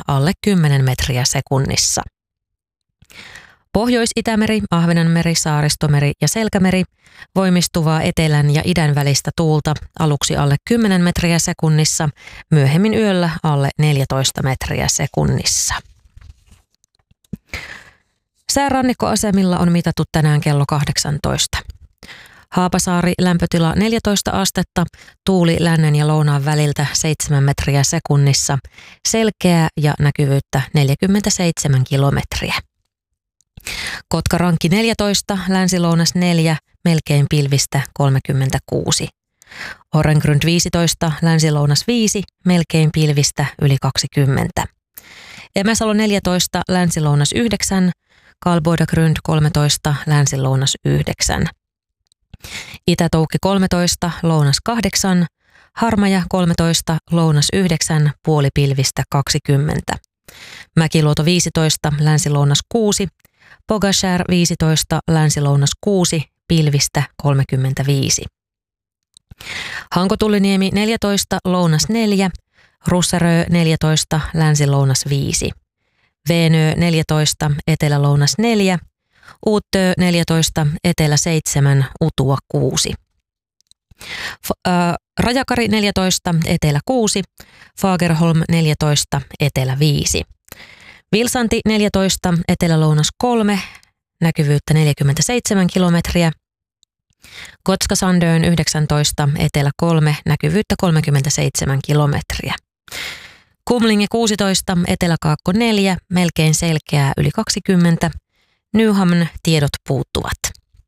alle 10 metriä sekunnissa. Pohjois-Itämeri, Ahvenanmeri, Saaristomeri ja Selkämeri voimistuvaa etelän ja idän välistä tuulta aluksi alle 10 metriä sekunnissa, myöhemmin yöllä alle 14 metriä sekunnissa. Säärannikkoasemilla on mitattu tänään kello 18. Haapasaari lämpötila 14 astetta, tuuli lännen ja lounaan väliltä 7 metriä sekunnissa, selkeää ja näkyvyyttä 47 kilometriä. Kotkarankki 14, länsi-lounas 4, melkein pilvistä 36. Orrengrund 15, länsi-lounas 5, melkein pilvistä yli 20. Emäsalo 14, länsi-lounas 9, Karlbodagrund 13, länsi-lounas 9. Itä-Toukki 13, lounas 8, Harmaja 13, lounas 9, puolipilvistä 20. Mäkiluoto 15, länsi-lounas 6, Pogashär 15, länsi-lounas 6, pilvistä 35. Hankotuliniemi 14, lounas 4, Russerö 14, länsi-lounas 5. Veenö 14, etelä-lounas 4, Uuttö 14, etelä 7, Utua 6. Rajakari 14, etelä 6, Fagerholm 14, etelä 5. Vilsanti 14, etelä-lounas 3, näkyvyyttä 47 kilometriä. Gotska-Sandön 19, etelä 3, näkyvyyttä 37 kilometriä. Kumlinge 16, etelä-kaakko 4, melkein selkeää yli 20. Nyhamn tiedot puuttuvat.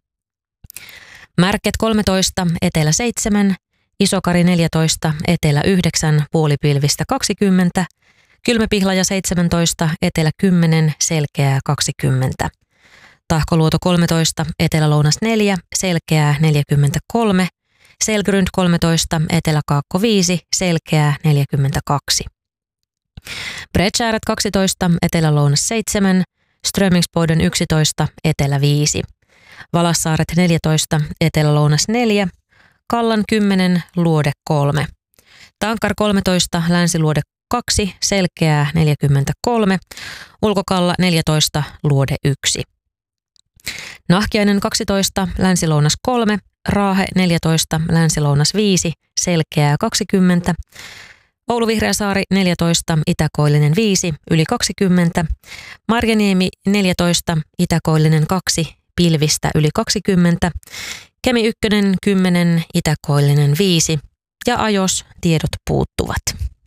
Märket 13, etelä 7, Isokari 14, etelä 9, puolipilvistä 20. Kylmäpihlaja 17, etelä 10, selkeää 20. Tahkoluoto 13, etelä-lounas 4, selkeää 43. Selgrund 13, etelä-kaakko 5, selkeää 42. Bredtjäret 12, etelä-lounas 7, Strömingsboden 11, etelä 5. Valassaaret 14, etelä-lounas 4, Kallan 10, luode 3. Tankar 13, länsiluode 2, selkeää 43, Ulkokalla 14, luode 1. Nahkiainen 12, länsi-lounas 3, Raahe 14, länsi-lounas 5, selkeää 20, Oulu-Vihreäsaari 14, itäkoillinen 5, yli 20, Marjaniemi 14, itäkoillinen 2, pilvistä yli 20, Kemi 1, 10, itäkoillinen 5 ja Ajos tiedot puuttuvat.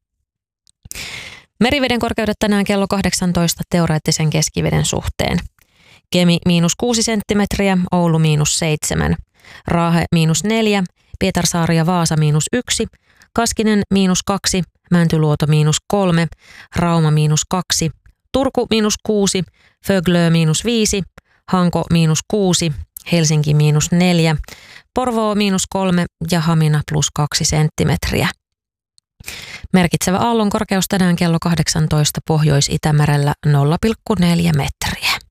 Meriveden korkeudet tänään kello 18 teoreettisen keskiveden suhteen. Kemi -6 senttimetriä, Oulu -7, Raahe -4, Pietarsaari ja Vaasa -1, Kaskinen -2, Mäntyluoto -3, Rauma -2, Turku -6, Föglö -5, Hanko -6, Helsinki -4, Porvoo -3 ja Hamina +2 senttimetriä. Merkitsevä aallon korkeus tänään kello 18 Pohjois-Itämerellä 0,4 metriä.